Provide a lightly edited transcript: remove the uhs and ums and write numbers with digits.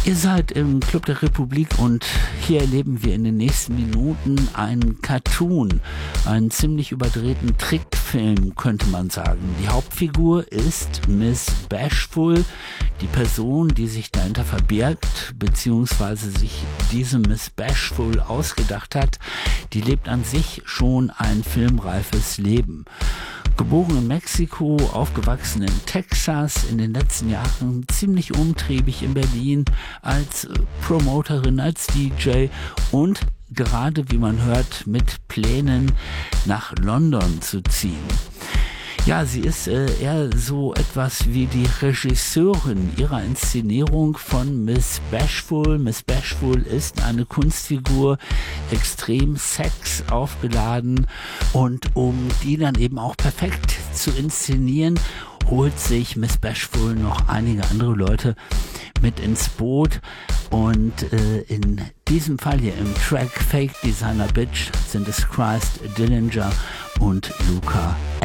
Ihr seid im Club der Republik und hier erleben wir in den nächsten Minuten einen Cartoon, einen ziemlich überdrehten Trickfilm, könnte man sagen. Die Hauptfigur ist Miss Bashful, die Person, die sich dahinter verbirgt, beziehungsweise sich diese Miss Bashful ausgedacht hat, die lebt an sich schon ein filmreifes Leben. Geboren in Mexiko, aufgewachsen in Texas, in den letzten Jahren ziemlich umtriebig in Berlin als Promoterin, als DJ und gerade, wie man hört, mit Plänen nach London zu ziehen. Ja, sie ist eher so etwas wie die Regisseurin ihrer Inszenierung von Miss Bashful. Miss Bashful ist eine Kunstfigur, extrem sexaufgeladen, und um die dann eben auch perfekt zu inszenieren, holt sich Miss Bashful noch einige andere Leute mit ins Boot. Und in diesem Fall hier im Track Fake Designer Bitch sind es Christ Dillinger und Luca